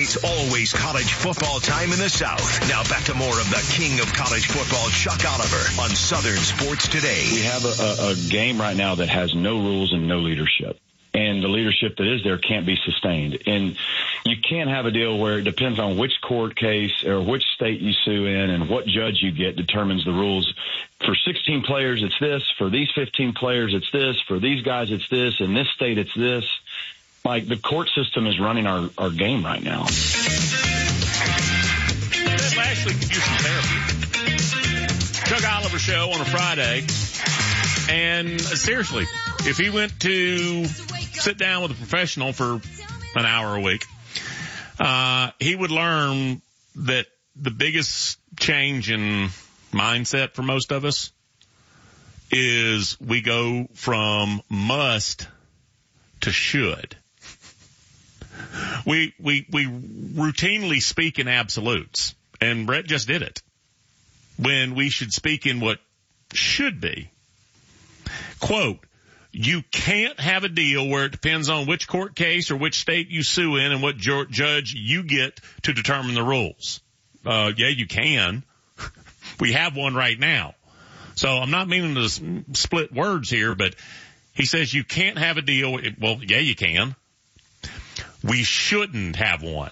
It's always college football time in the South. Now back to more of the king of college football, Chuck Oliver, on Southern Sports Today. We have a game right now that has no rules and no leadership. And the leadership that is there can't be sustained. And you can't have a deal where it depends on which court case or which state you sue in and what judge you get determines the rules. For 16 players, it's this. For these 15 players, it's this. For these guys, it's this. In this state, it's this. Like, the court system is running our game right now. That actually could use some therapy. Chuck Oliver Show on a Friday. And seriously, if he went to sit down with a professional for an hour a week, he would learn that the biggest change in mindset for most of us is we go from must to should. We routinely speak in absolutes, and Brett just did it, when we should speak in what should be. Quote, you can't have a deal where it depends on which court case or which state you sue in and what judge you get to determine the rules. Yeah, you can. We have one right now. So I'm not meaning to split words here, but he says you can't have a deal. Well, yeah, you can. We shouldn't have one.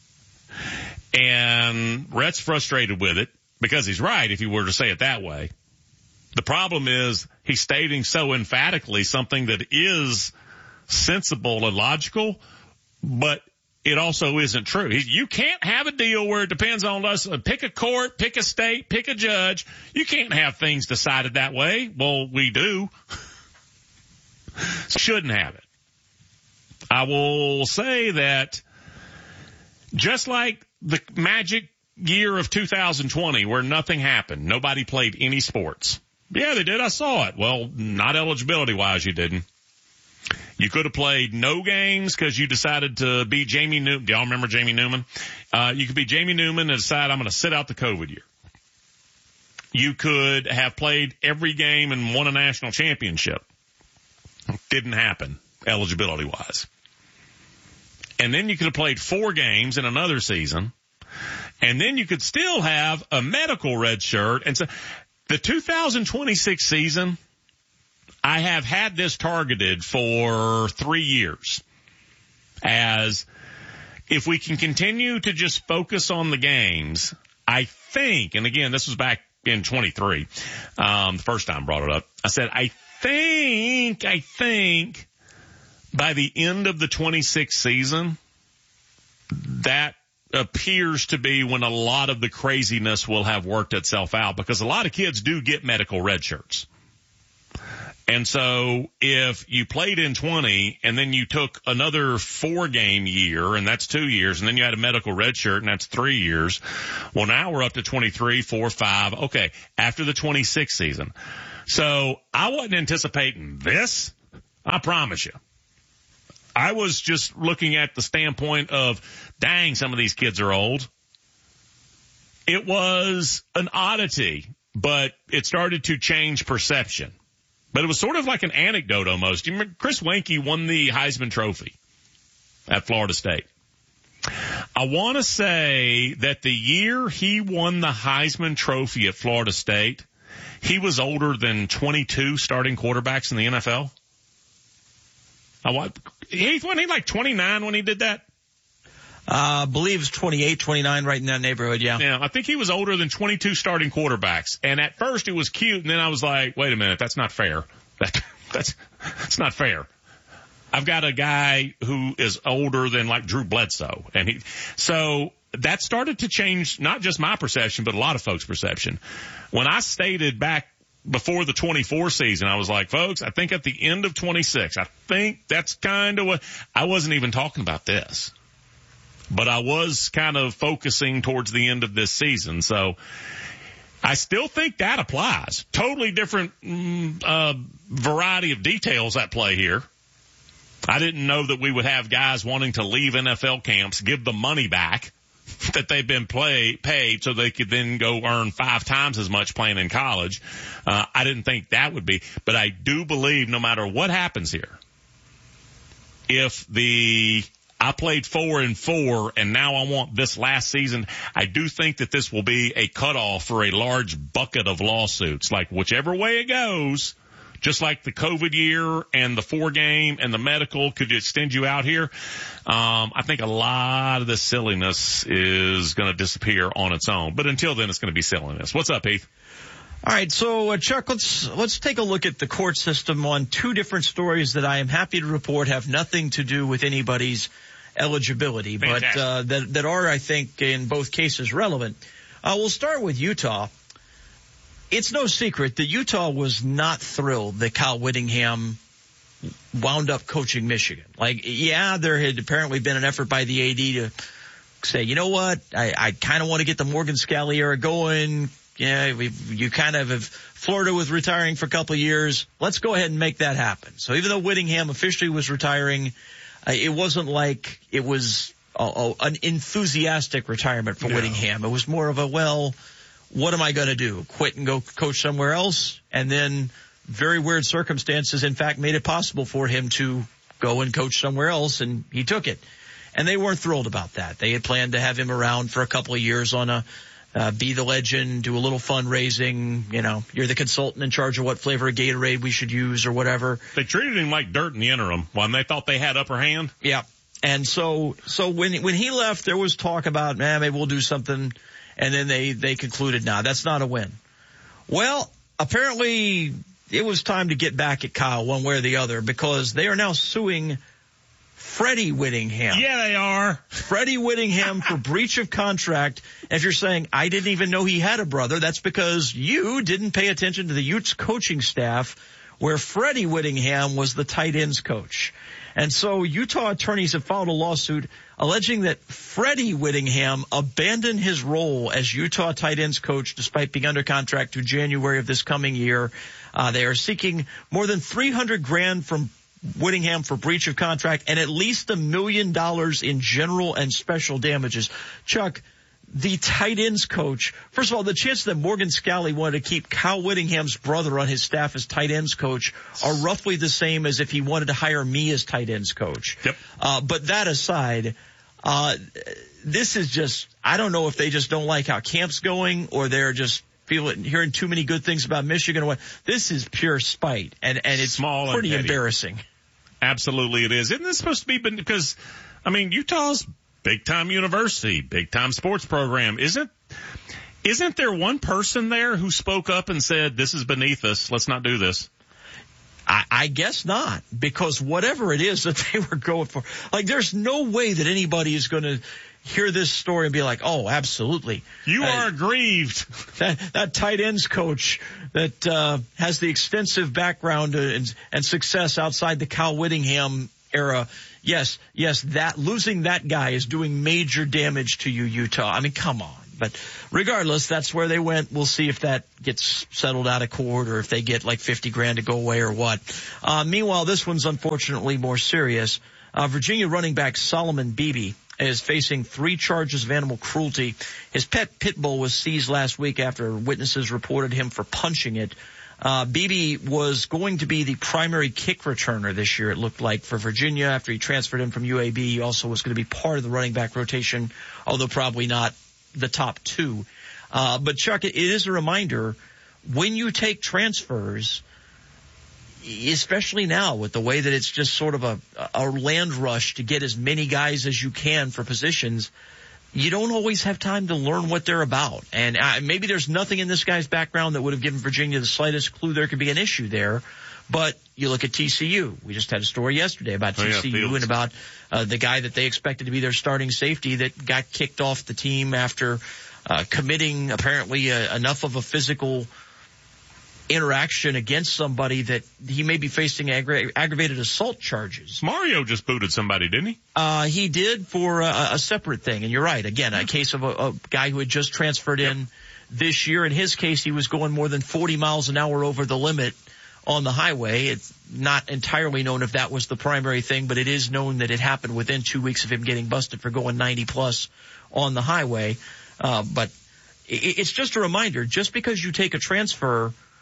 And Rhett's frustrated with it because he's right if he were to say it that way. The problem is he's stating so emphatically something that is sensible and logical, but it also isn't true. You can't have a deal where it depends on us. Pick a court, pick a state, pick a judge. You can't have things decided that way. Well, we do. Shouldn't have it. I will say that just like the magic year of 2020 where nothing happened, nobody played any sports. Yeah, they did. I saw it. Well, not eligibility-wise, you didn't. You could have played no games because you decided to be Jamie Newman. Do y'all remember Jamie Newman? You could be Jamie Newman and decide I'm going to sit out the COVID year. You could have played every game and won a national championship. Didn't happen, eligibility-wise. And then you could have played 4 games in another season. And then you could still have a medical red shirt. And so the 2026 season, I have had this targeted for 3 years as if we can continue to just focus on the games, I think, and again, this was back in 23, the first time I brought it up. I said, I think by the end of the 26th season, that appears to be when a lot of the craziness will have worked itself out, because a lot of kids do get medical red shirts. And so if you played in 20 and then you took another 4-game year, and that's 2 years, and then you had a medical red shirt, and that's 3 years, well, now we're up to 23, 4, 5. Okay, after the 26th season. So I wasn't anticipating this. I promise you. I was just looking at the standpoint of, dang, some of these kids are old. It was an oddity, but it started to change perception. But it was sort of like an anecdote almost. You remember Chris Weinke won the Heisman Trophy at Florida State. I want to say that the year he won the Heisman Trophy at Florida State, he was older than 22 starting quarterbacks in the NFL. Wasn't he like 29 when he did that? I believe it's 28, 29, right in that neighborhood, yeah. Yeah, I think he was older than 22 starting quarterbacks. And at first it was cute, and then I was like, wait a minute, that's not fair. That's not fair. I've got a guy who is older than like Drew Bledsoe. So that started to change not just my perception, but a lot of folks' perception. When I stated back before the 24 season, I was like, folks, I think at the end of 26, I think that's kind of what, I wasn't even talking about this. But I was kind of focusing towards the end of this season. So I still think that applies. Totally different variety of details at play here. I didn't know that we would have guys wanting to leave NFL camps, give the money back that they've been paid so they could then go earn 5 times as much playing in college. I didn't think that would be. But I do believe no matter what happens here, if the I played 4-4, and now I want this last season. I do think that this will be a cutoff for a large bucket of lawsuits. Like, whichever way it goes, just like the COVID year and the 4-game and the medical could extend you out here. I think a lot of this silliness is going to disappear on its own. But until then, it's going to be silliness. What's up, Heath? All right, so Chuck, let's take a look at the court system on two different stories that I am happy to report have nothing to do with anybody's eligibility, but that are, I think, in both cases relevant. We'll start with Utah. It's no secret that Utah was not thrilled that Kyle Whittingham wound up coaching Michigan. Like, yeah, there had apparently been an effort by the AD to say, you know what, I kind of want to get the Morgan Scalley era going. Yeah, you kind of have flirted with retiring for a couple of years. Let's go ahead and make that happen. So even though Whittingham officially was retiring, it wasn't like it was an enthusiastic retirement for Whittingham. It was more of a, well, what am I going to do? Quit and go coach somewhere else? And then very weird circumstances, in fact, made it possible for him to go and coach somewhere else, and he took it. And they weren't thrilled about that. They had planned to have him around for a couple of years on a be the legend, do a little fundraising, you know, you're the consultant in charge of what flavor of Gatorade we should use or whatever. They treated him like dirt in the interim when they thought they had upper hand. Yeah. And so when he left, there was talk about, maybe we'll do something. And then they concluded, nah, that's not a win. Well, apparently it was time to get back at Kyle one way or the other, because they are now suing Freddie Whittingham. Yeah, they are. Freddie Whittingham for breach of contract. If you're saying, I didn't even know he had a brother, that's because you didn't pay attention to the Utes coaching staff, where Freddie Whittingham was the tight ends coach. And so Utah attorneys have filed a lawsuit alleging that Freddie Whittingham abandoned his role as Utah tight ends coach despite being under contract through January of this coming year. They are seeking more than $300,000 from Whittingham for breach of contract and at least $1 million in general and special damages. Chuck, the tight ends coach, first of all, the chances that Morgan Scalley wanted to keep Kyle Whittingham's brother on his staff as tight ends coach are roughly the same as if he wanted to hire me as tight ends coach. Yep. But that aside, this is just, I don't know if they just don't like how camp's going or they're just hearing too many good things about Michigan or what. This is pure spite, and it's small, pretty embarrassing. Absolutely it is. Isn't this supposed to be, because, I mean, Utah's big-time university, big-time sports program. Isn't there one person there who spoke up and said, this is beneath us, let's not do this? I guess not, because whatever it is that they were going for, like, there's no way that anybody is going to hear this story and be like, oh, absolutely. You are aggrieved. That tight ends coach that has the extensive background and success outside the Kyle Whittingham era. Yes, that losing that guy is doing major damage to you, Utah. I mean, come on. But regardless, that's where they went. We'll see if that gets settled out of court or if they get like $50,000 to go away or what. Meanwhile, this one's unfortunately more serious. Virginia running back Solomon Beebe is facing 3 charges of animal cruelty. His pet pit bull was seized last week after witnesses reported him for punching it. Beebe was going to be the primary kick returner this year, it looked like, for Virginia after he transferred in from UAB. He also was going to be part of the running back rotation, although probably not the top 2. But Chuck, it is a reminder, when you take transfers, especially now with the way that it's just sort of a land rush to get as many guys as you can for positions, you don't always have time to learn what they're about. And maybe there's nothing in this guy's background that would have given Virginia the slightest clue there could be an issue there. But you look at TCU. We just had a story yesterday about TCU and about the guy that they expected to be their starting safety that got kicked off the team after committing apparently enough of a physical interaction against somebody that he may be facing aggravated assault charges. Mario just booted somebody, didn't he? He did for a separate thing. And you're right. Again, a case of a guy who had just transferred in this year. In his case, he was going more than 40 miles an hour over the limit on the highway. It's not entirely known if that was the primary thing, but it is known that it happened within 2 weeks of him getting busted for going 90 plus on the highway. But it's just a reminder, just because you take a transfer,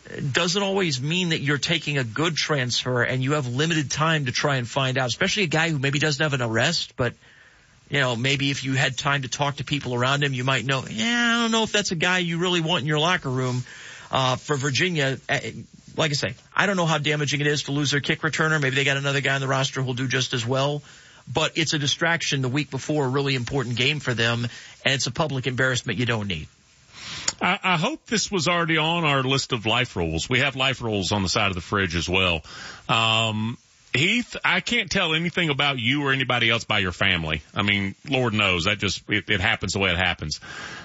doesn't always mean that you're taking a good transfer and you have limited time to try and find out, especially a guy who maybe doesn't have an arrest, but maybe if you had time to talk to people around him, you might know, I don't know if that's a guy you really want in your locker room. For Virginia, like I say, I don't know how damaging it is to lose their kick returner. Maybe they got another guy on the roster who'll do just as well. But it's a distraction the week before a really important game for them, and it's a public embarrassment you don't need. I hope this was already on our list of life rules. We have life rules on the side of the fridge as well. Heath, I can't tell anything about you or anybody else by your family. I mean, Lord knows that it happens the way it happens.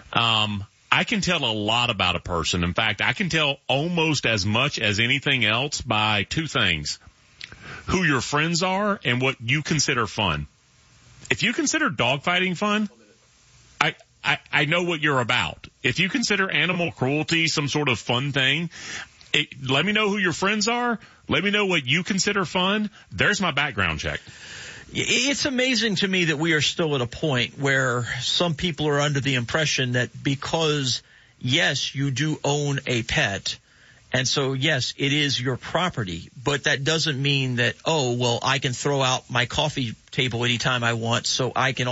I can tell a lot about a person. In fact, I can tell almost as much as anything else by two things: who your friends are and what you consider fun. If you consider dogfighting fun, I know what you're about. If you consider animal cruelty some sort of fun thing, let me know who your friends are. Let me know what you consider fun. There's my background check. It's amazing to me that we are still at a point where some people are under the impression that because, yes, you do own a pet, and so, yes, it is your property, but that doesn't mean that, I can throw out my coffee table anytime I want, so I can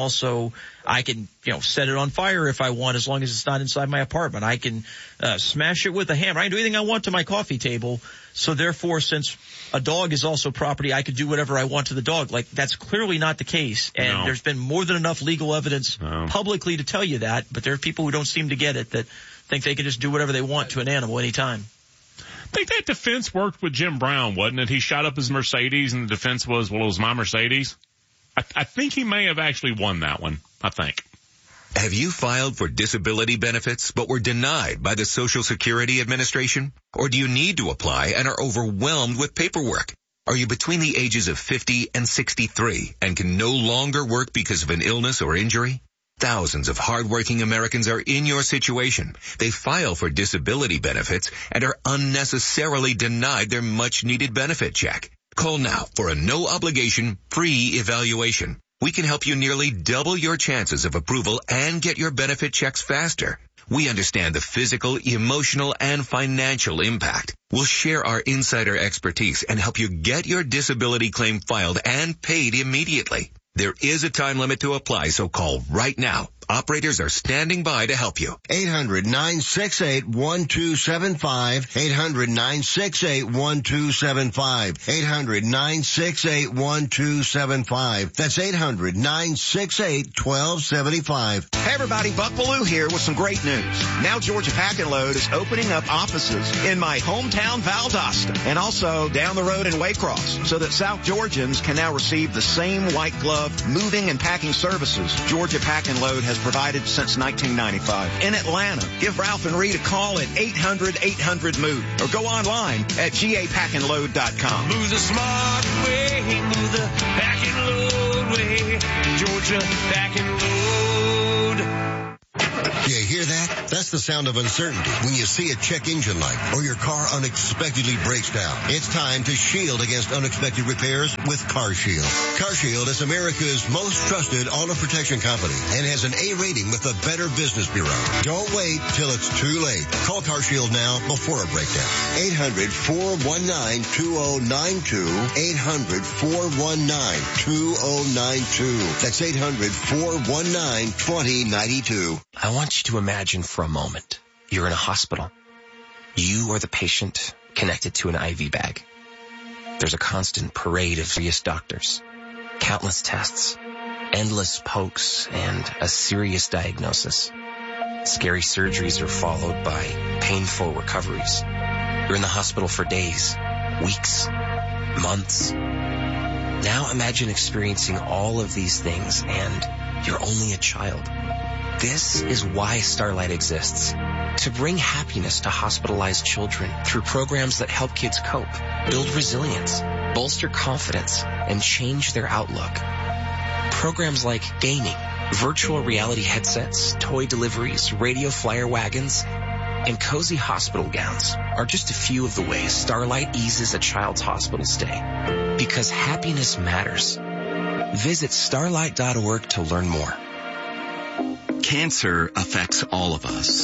set it on fire if I want, as long as it's not inside my apartment. I can smash it with a hammer. I can do anything I want to my coffee table. So therefore, since a dog is also property, I can do whatever I want to the dog. Like, that's clearly not the case. And There's been more than enough legal evidence publicly to tell you that. But there are people who don't seem to get it, that think they can just do whatever they want to an animal anytime. I think that defense worked with Jim Brown, wasn't it? He shot up his Mercedes, and the defense was, it was my Mercedes. I think he may have actually won that one, I think. Have you filed for disability benefits but were denied by the Social Security Administration? Or do you need to apply and are overwhelmed with paperwork? Are you between the ages of 50 and 63 and can no longer work because of an illness or injury? Thousands of hardworking Americans are in your situation. They file for disability benefits and are unnecessarily denied their much-needed benefit check. Call now for a no-obligation, free evaluation. We can help you nearly double your chances of approval and get your benefit checks faster. We understand the physical, emotional, and financial impact. We'll share our insider expertise and help you get your disability claim filed and paid immediately. There is a time limit to apply, so call right now. Operators are standing by to help you. 800-968-1275. 800-968-1275. 800-968-1275. That's 800-968-1275. Hey everybody, Buck Bellew here with some great news. Now Georgia Pack and Load is opening up offices in my hometown Valdosta and also down the road in Waycross, so that South Georgians can now receive the same white glove moving and packing services Georgia Pack and Load has provided since 1995. In Atlanta, give Ralph and Reed a call at 800-800-MOVE or go online at gapackandload.com. Move the smart way, move the pack and load way, Georgia Pack and Load. You hear that? That's the sound of uncertainty when you see a check engine light or your car unexpectedly breaks down. It's time to shield against unexpected repairs with CarShield. CarShield is America's most trusted auto protection company and has an A rating with the Better Business Bureau. Don't wait till it's too late. Call CarShield now before a breakdown. 800-419-2092. 800-419-2092. That's 800-419-2092. I want you to imagine for a moment you're in a hospital. You are the patient connected to an IV bag. There's a constant parade of various doctors, countless tests, endless pokes, and a serious diagnosis. Scary surgeries are followed by painful recoveries. You're in the hospital for days, weeks, months. Now imagine experiencing all of these things and you're only a child. This is why Starlight exists. To bring happiness to hospitalized children through programs that help kids cope, build resilience, bolster confidence, and change their outlook. Programs like gaming, virtual reality headsets, toy deliveries, radio flyer wagons, and cozy hospital gowns are just a few of the ways Starlight eases a child's hospital stay. Because happiness matters. Visit starlight.org to learn more. Cancer affects all of us.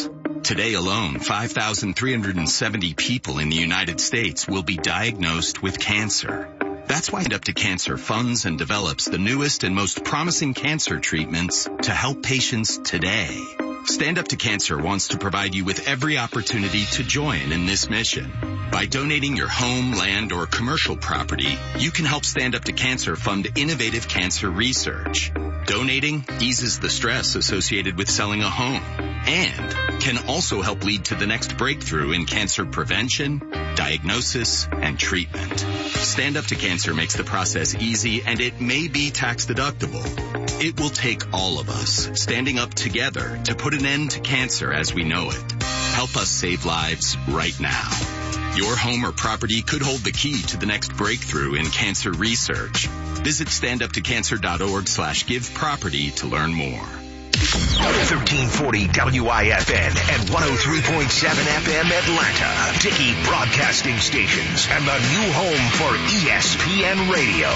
Today alone, 5,370 people in the United States will be diagnosed with cancer. That's why Stand Up to Cancer funds and develops the newest and most promising cancer treatments to help patients today. Stand Up to Cancer wants to provide you with every opportunity to join in this mission. By donating your home, land, or commercial property, you can help Stand Up to Cancer fund innovative cancer research. Donating eases the stress associated with selling a home and can also help lead to the next breakthrough in cancer prevention, diagnosis, and treatment. Stand Up to Cancer makes the process easy, and it may be tax deductible. It will take all of us standing up together to put an end to cancer as we know it. Help us save lives right now. Your home or property could hold the key to the next breakthrough in cancer research. Visit standuptocancer.org/giveproperty to learn more. 1340 WIFN and 103.7 FM Atlanta. Dickey Broadcasting Stations and the new home for ESPN Radio.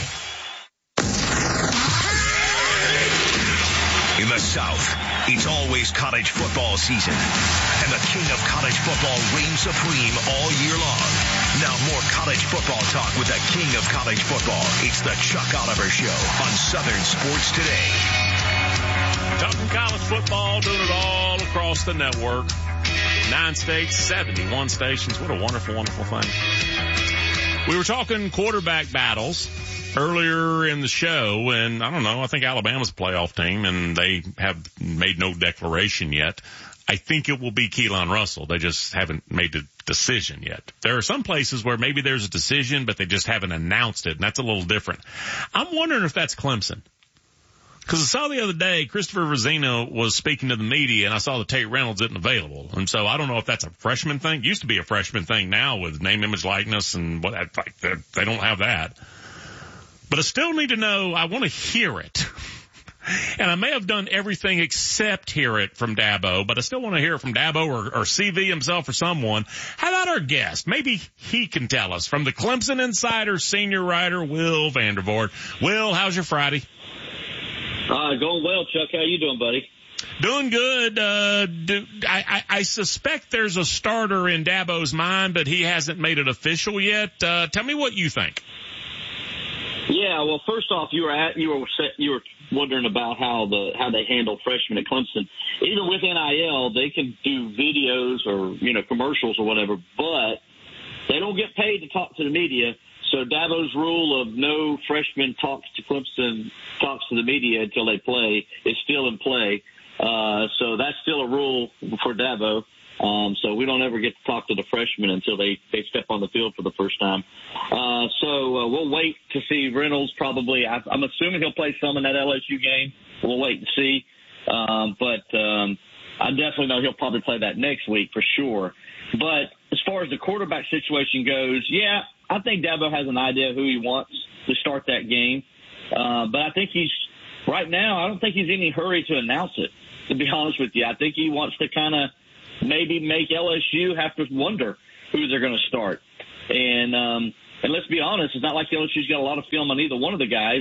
In the South, it's always college football season, and the king of college football reigns supreme all year long. Now more college football talk with the king of college football. It's the Chuck Oliver Show on Southern Sports Today. Talking college football, doing it all across the network. 9 states, 71 stations. What a wonderful, wonderful thing. We were talking quarterback battles earlier in the show, and I don't know, I think Alabama's a playoff team, and they have made no declaration yet. I think it will be Keelan Russell. They just haven't made a decision yet. There are some places where maybe there's a decision, but they just haven't announced it, and that's a little different. I'm wondering if that's Clemson. Because I saw the other day, Christopher Rosino was speaking to the media, and I saw that Tate Reynolds isn't available. And so I don't know if that's a freshman thing. It used to be a freshman thing now with name, image, likeness, and what they don't have that. But I still need to know, I want to hear it. And I may have done everything except hear it from Dabo, but I still want to hear it from Dabo or CV himself or someone. How about our guest? Maybe he can tell us. From the Clemson Insider, senior writer Will Vandervoort. Will, how's your Friday? Going well, Chuck. How you doing, buddy? Doing good. I suspect there's a starter in Dabo's mind, but he hasn't made it official yet. Tell me what you think. Yeah, well, first off, you were wondering about how they handle freshmen at Clemson. Even with NIL, they can do videos or commercials or whatever, but they don't get paid to talk to the media. So Dabo's rule of no freshman talks to the media until they play is still in play. So that's still a rule for Dabo. So we don't ever get to talk to the freshmen until they step on the field for the first time. So we'll wait to see Reynolds probably. I'm assuming he'll play some in that LSU game. We'll wait and see. But I definitely know he'll probably play that next week for sure. But as far as the quarterback situation goes, yeah, I think Dabo has an idea who he wants to start that game. But I think right now, I don't think he's in any hurry to announce it, to be honest with you. I think he wants to kind of maybe make LSU have to wonder who they're going to start. And let's be honest, it's not like LSU's got a lot of film on either one of the guys.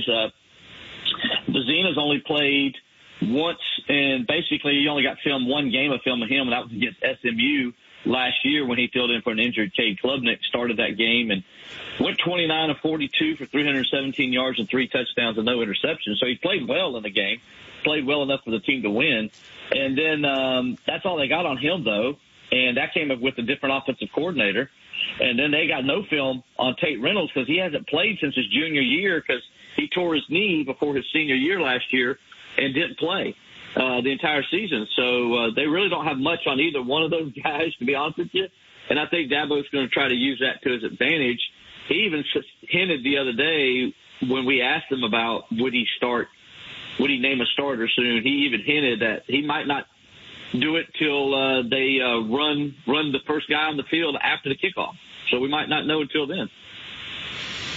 Bazina's only played once, and basically he only got one game of film of him, and that was against SMU last year when he filled in for an injured Cade Klubnik, started that game and went 29 of 42 for 317 yards and 3 touchdowns and no interceptions. So he played well in the game, played well enough for the team to win. And then that's all they got on him, though, and that came up with a different offensive coordinator. And then they got no film on Tate Reynolds because he hasn't played since his junior year because he tore his knee before his senior year last year and didn't play the entire season. So they really don't have much on either one of those guys, to be honest with you. And I think Dabo's going to try to use that to his advantage. He even hinted the other day when we asked him about would he name a starter soon, he even hinted that he might not do it till they run the first guy on the field after the kickoff. So we might not know until then.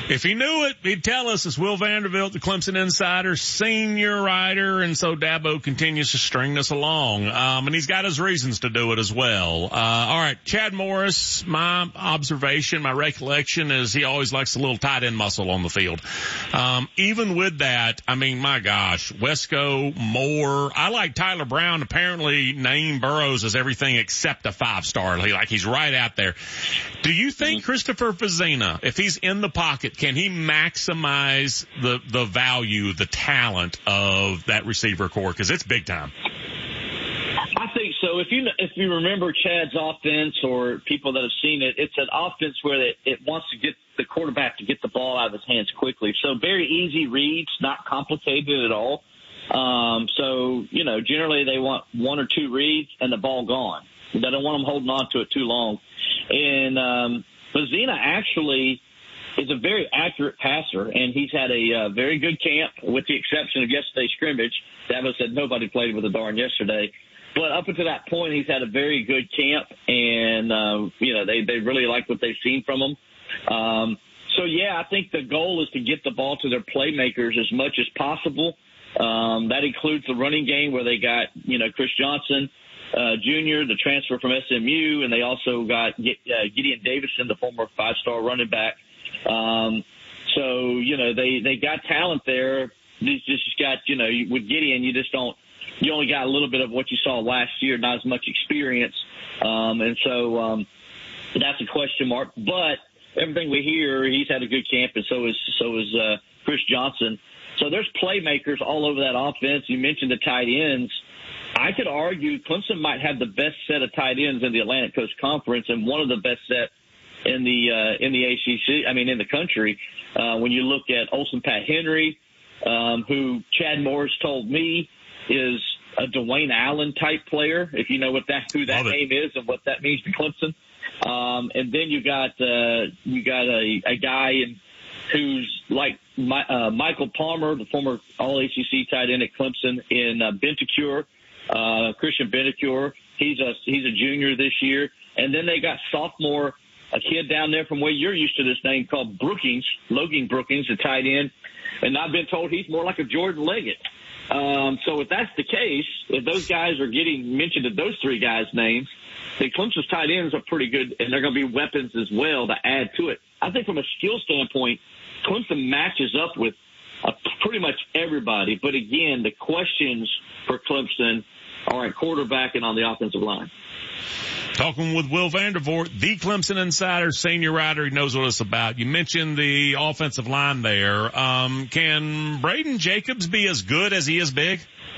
If he knew it, he'd tell us. It's Will Vanderbilt, the Clemson Insider, senior writer, and so Dabo continues to string us along. And he's got his reasons to do it as well. All right, Chad Morris, my observation, my recollection is he always likes a little tight end muscle on the field. Even with that, I mean, my gosh, Wesco, Moore. I like Tyler Brown, apparently named Burrows as everything except a 5-star. He's right out there. Do you think Christopher Fazzina, if he's in the pocket, can he maximize the value, the talent of that receiver core? Because it's big time. I think so. If you remember Chad's offense, or people that have seen it, it's an offense where it wants to get the quarterback to get the ball out of his hands quickly. So very easy reads, not complicated at all. So generally they want 1 or 2 reads and the ball gone. They don't want them holding on to it too long. And Fazzina actually is a very accurate passer, and he's had a very good camp, with the exception of yesterday's scrimmage. Dabo said nobody played with a darn yesterday. But up until that point, he's had a very good camp, and, they really like what they've seen from him. I think the goal is to get the ball to their playmakers as much as possible. That includes the running game, where they got, Chris Johnson Jr., the transfer from SMU, and they also got Gideon Davison, the former 5-star running back. They got talent there. They just got, with Gideon, you only got a little bit of what you saw last year, not as much experience. That's a question mark. But everything we hear, he's had a good camp, and so is Chris Johnson. So there's playmakers all over that offense. You mentioned the tight ends. I could argue Clemson might have the best set of tight ends in the Atlantic Coast Conference, and one of the best set in the ACC. I mean, in the country. When you look at Olsen Pat Henry, who Chad Morris told me is a Dwayne Allen type player, if you know who that name is and what that means to Clemson. And then you got a guy who's like Michael Palmer, the former All-ACC tight end at Clemson, in Bentacure, Christian Bentacure. He's a junior this year. And then they got sophomore, a kid down there from where you're used to this name, called Brookings, Logan Brookings, the tight end. And I've been told he's more like a Jordan Leggett. So if that's the case, if those guys are getting mentioned in those 3 guys' names, then Clemson's tight ends are pretty good, and they're going to be weapons as well to add to it. I think from a skill standpoint, Clemson matches up with pretty much everybody. But again, the questions for Clemson are at quarterback and on the offensive line. Talking with Will Vandervoort, the Clemson Insider, senior writer. He knows what it's about. You mentioned the offensive line there. Can Braden Jacobs be as good as he is big?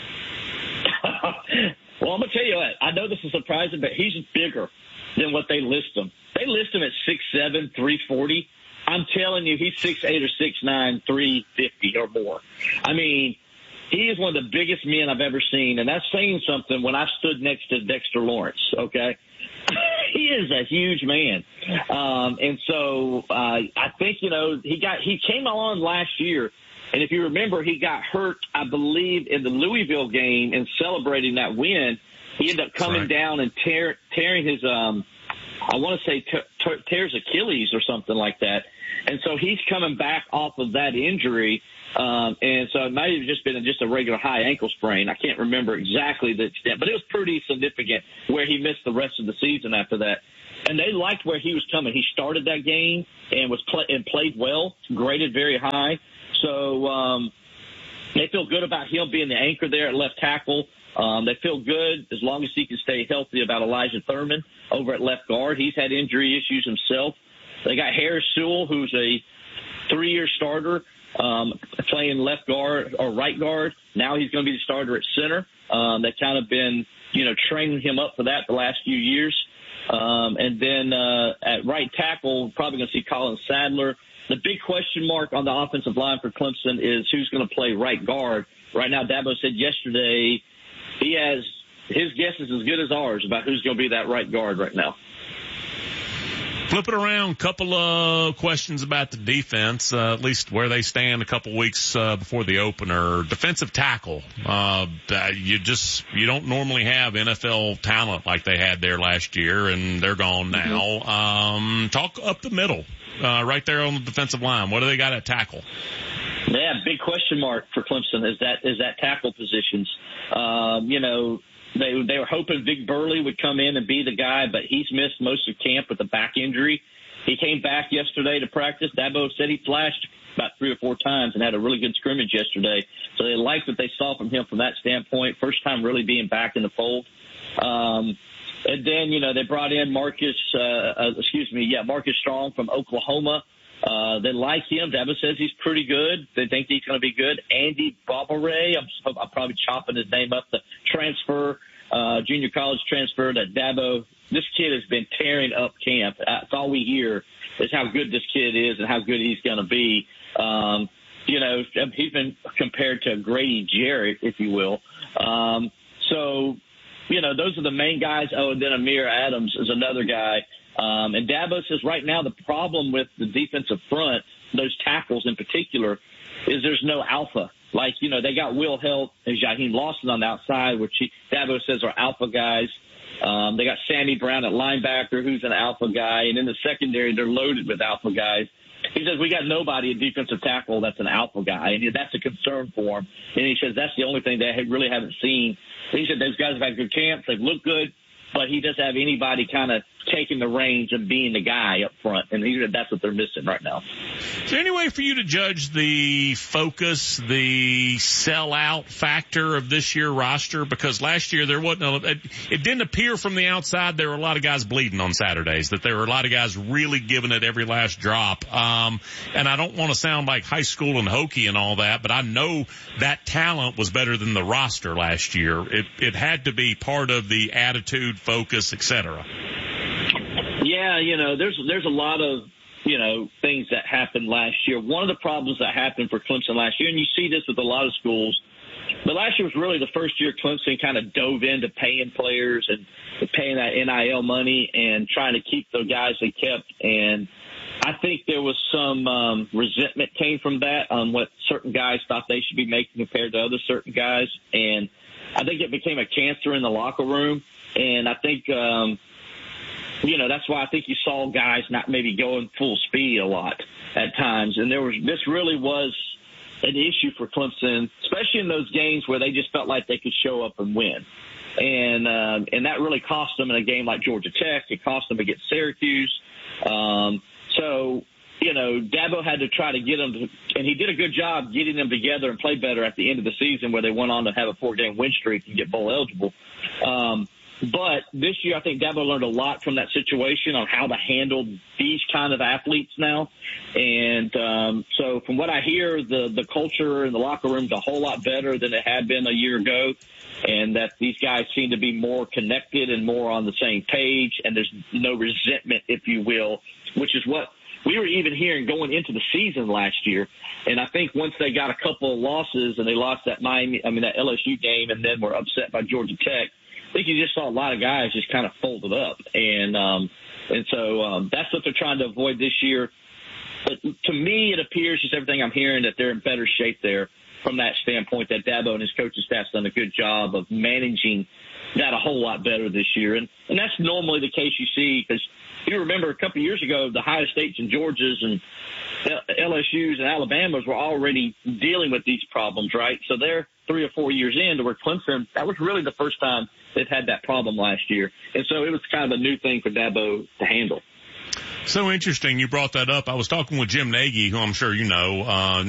Well, I'm going to tell you what. I know this is surprising, but he's bigger than what they list him. They list him at 6'7", 340. I'm telling you, he's 6'8" or 6'9", 350 or more. I mean, he is one of the biggest men I've ever seen, and that's saying something when I stood next to Dexter Lawrence, okay? He is a huge man. And so I think, he came on last year, and if you remember, he got hurt, I believe, in the Louisville game and celebrating that win. He ended up coming down and tearing his, I want to say tears Achilles or something like that. And so he's coming back off of that injury. And so it might have just been just a regular high ankle sprain. I can't remember exactly the extent, but it was pretty significant where he missed the rest of the season after that. And they liked where he was coming. He started that game and played well, graded very high. So they feel good about him being the anchor there at left tackle. They feel good as long as he can stay healthy about Elijah Thurman over at left guard. He's had injury issues himself. They got Harris Sewell, who's a 3-year starter, playing left guard or right guard. Now he's going to be the starter at center. They've kind of been, training him up for that the last few years. And then at right tackle, probably going to see Colin Sadler. The big question mark on the offensive line for Clemson is who's going to play right guard. Right now, Dabo said yesterday his guess is as good as ours about who's going to be that right guard right now. Flip it around. Couple of questions about the defense, at least where they stand a couple weeks before the opener. Defensive tackle. You don't normally have NFL talent like they had there last year, and they're gone now. Talk up the middle, right there on the defensive line. What do they got at tackle? Yeah, big question mark for Clemson is that tackle positions. They were hoping Vic Burley would come in and be the guy, but he's missed most of camp with a back injury. He came back yesterday to practice. Dabo said he flashed about 3 or 4 times and had a really good scrimmage yesterday. So they liked what they saw from him from that standpoint. First time really being back in the fold. And then, they brought in Marcus Strong from Oklahoma. They like him. Dabo says he's pretty good. They think he's going to be good. Andy Bobare, I'm probably chopping his name up, the transfer, junior college transfer that Dabo. This kid has been tearing up camp. That's all we hear is how good this kid is and how good he's going to be. He's been compared to Grady Jarrett, if you will. Those are the main guys. Oh, and then Amir Adams is another guy. And Dabo says right now the problem with the defensive front, those tackles in particular, is there's no alpha. They got Will Helt and Jaheim Lawson on the outside, which Dabo says are alpha guys. They got Sammy Brown at linebacker, who's an alpha guy. And in the secondary, they're loaded with alpha guys. He says, we got nobody at defensive tackle that's an alpha guy, and that's a concern for him. And he says that's the only thing they really haven't seen. He said those guys have had good camps. They've looked good, but he doesn't have anybody kind of taking the reins and being the guy up front, and he said that's what they're missing right now. Is there any way for you to judge the focus, the sellout factor of this year's roster? Because last year there wasn't it didn't appear from the outside there were a lot of guys bleeding on Saturdays, that there were a lot of guys really giving it every last drop. And I don't want to sound like high school and hokey and all that, but I know that talent was better than the roster last year. It had to be part of the attitude, focus, etc. Yeah, there's a lot of, things that happened last year. One of the problems that happened for Clemson last year, and you see this with a lot of schools, but last year was really the first year Clemson kind of dove into paying players and paying that NIL money and trying to keep the guys they kept. And I think there was some resentment came from that on what certain guys thought they should be making compared to other certain guys. And I think it became a cancer in the locker room. And I think that's why I think you saw guys not maybe going full speed a lot at times. And this really was an issue for Clemson, especially in those games where they just felt like they could show up and win. And that really cost them in a game like Georgia Tech. It cost them against Syracuse. Dabo had to try to get them to, and he did a good job getting them together and play better at the end of the season where they went on to have a 4-game win streak and get bowl eligible. But this year, I think Dabo learned a lot from that situation on how to handle these kind of athletes now. And so from what I hear, the culture in the locker room is a whole lot better than it had been a year ago, and that these guys seem to be more connected and more on the same page, and there's no resentment, if you will, which is what we were even hearing going into the season last year. And I think once they got a couple of losses and they lost that that LSU game and then were upset by Georgia Tech, I think you just saw a lot of guys just kind of folded up. And so that's what they're trying to avoid this year. But to me, it appears, just everything I'm hearing, that they're in better shape there from that standpoint, that Dabo and his coaching staff's done a good job of managing that a whole lot better this year. And that's normally the case you see, because you remember a couple of years ago, the Ohio States and Georgias and LSUs and Alabamas were already dealing with these problems, right? So they're 3 or 4 years in to where Clemson, that was really the first time they've had that problem last year. And so it was kind of a new thing for Dabo to handle. So interesting you brought that up. I was talking with Jim Nagy, who I'm sure you know,